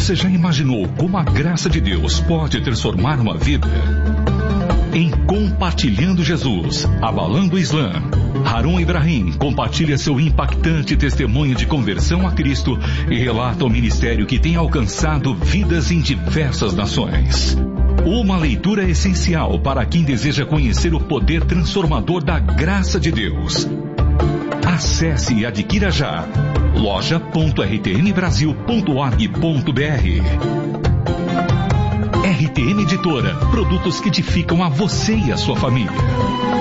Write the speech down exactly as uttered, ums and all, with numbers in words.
Você já imaginou como a graça de Deus pode transformar uma vida? Em Compartilhando Jesus, Abalando o Islã, Harun Ibrahim compartilha seu impactante testemunho de conversão a Cristo e relata o ministério que tem alcançado vidas em diversas nações. Uma leitura essencial para quem deseja conhecer o poder transformador da graça de Deus. Acesse e adquira já loja ponto r t m brasil ponto org ponto b r. R T M Editora, produtos que edificam a você e a sua família.